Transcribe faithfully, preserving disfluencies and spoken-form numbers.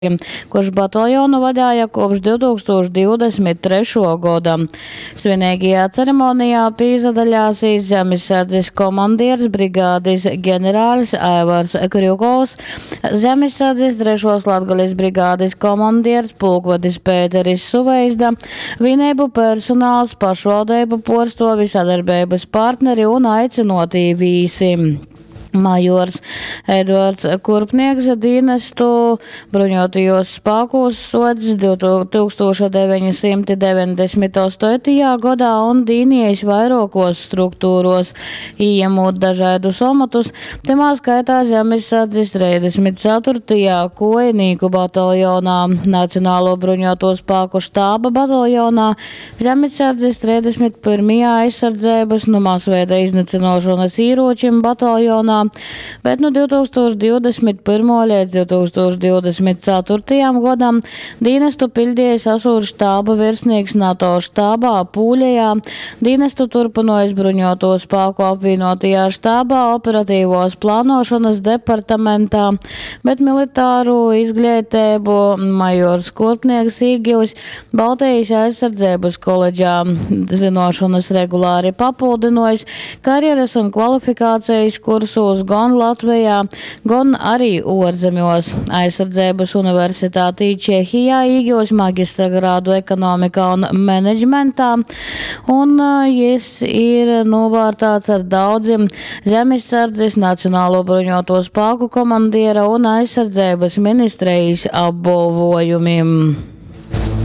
kurš bataljonu vadīja kopš divtūkstoš divdesmit trešo gada. Svinīgajā ceremonijā piedalījās zemesardzes komandieris brigādes ģenerālis Aivars Krjukovs, zemesardzes trešos Latgales brigādes komandieris pulkvedis Pēteris Suveizda, vienību personāls, pašvaldību porstovi, sadarbības partneri un aicinotī vīsi. Majors Edvards Kurpnieks dienestu bruņotajos spēkos sodzis tūkstoš deviņsimt deviņdesmit astotajā gadā un dīnījis vairākos struktūros, ieņemot dažādus amatus, tamā skaitā zemesardzes trīsdesmit ceturtajā Kojinīku bataljonā, Nacionālo bruņoto spēku štāba bataljonā, zemesardzes trīsdesmit pirmajā aizsardzības no masveida iznīcināšanas ieročiem bataljonā, bet no divtūkstoš divdesmit pirmā līdz divtūkstoš divdesmit ceturtajam gadam dienestu pildījis asūru štāba virsnieks NATO štābā Pūļajā, dienestu turpinājis bruņoto spēku apvienotajā štābā operatīvos plānošanas departamentā, bet militāru izglītību majors Kurpnieks īguvis Baltijas aizsardzības koledžā, zinošanas regulāri papildinājis karjeras un kvalifikācijas kursus gan Latvijā, gan arī ārzemjos. Aizsardzības universitātī Čehijā īguvis magistra grādu ekonomikā un menedžmentā, un viņš ir novērtēts ar daudziem zemesardzes, Nacionālo bruņoto spēku komandiera un aizsardzības ministrijas apbalvojumiem.